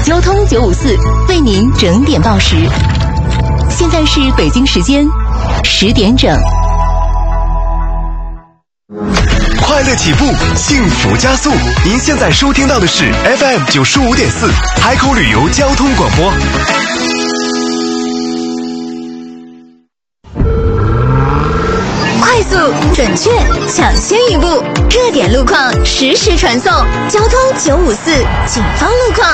交通954为您整点报时。现在是北京时间10点整。 快乐起步，幸福加速。您现在收听到的是 FM 95.4海口旅游交通广播。 快速、准确、抢先一步，热点路况实时传送。交通954警方路况。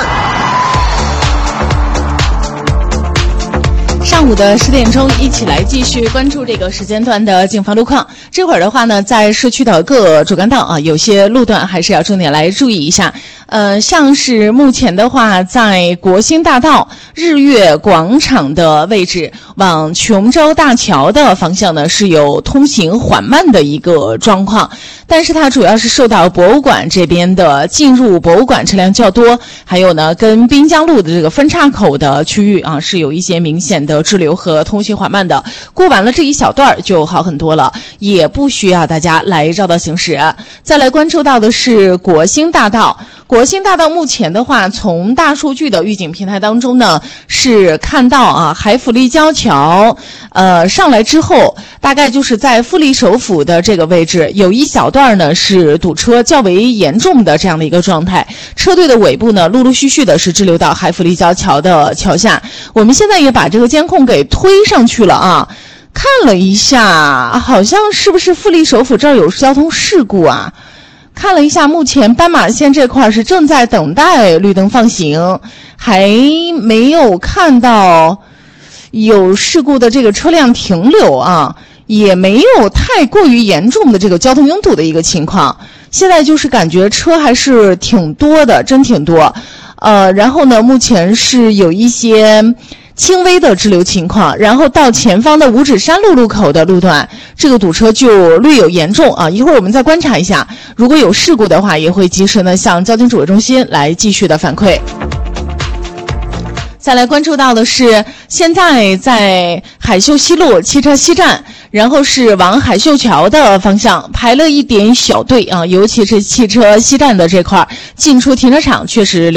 上午的10点钟，一起来继续关注这个时间段的警方路况。这会儿的话呢，在市区的各主干道啊，有些路段还是要重点来注意一下。像是目前的话，在国兴大道日月广场的位置，往琼州大桥的方向呢，是有通行缓慢的一个状况。但是它主要是受到博物馆这边的进入博物馆车辆较多，还有呢，跟滨江路的这个分岔口的区域啊，是有一些明显的滞留和通行缓慢的。过完了这一小段就好很多了，也不需要大家来绕道行驶。再来关注到的是国兴大道。国兴大道目前的话，从大数据的预警平台当中呢，是看到啊，海府立交桥上来之后，大概就是在富力首府的这个位置，有一小段呢是堵车较为严重的这样的一个状态，车队的尾部呢陆陆续续的是滞留到海府立交桥的桥下。我们现在也把这个监控给推上去了啊，看了一下，好像是不是富力首府这儿有交通事故啊？看了一下，目前斑马线这块是正在等待绿灯放行，还没有看到有事故的这个车辆停留啊，也没有太过于严重的这个交通拥堵的一个情况。现在就是感觉车还是挺多的，真挺多。然后呢，目前是有一些轻微的滞留情况，然后到前方的五指山路路口的路段，这个堵车就略有严重啊。一会儿我们再观察一下，如果有事故的话，也会及时呢向交警指挥中心来继续的反馈。再来关注到的是，现在在海秀西路汽车西站，然后是往海秀桥的方向排了一点小队啊，尤其是汽车西站的这块进出停车场确实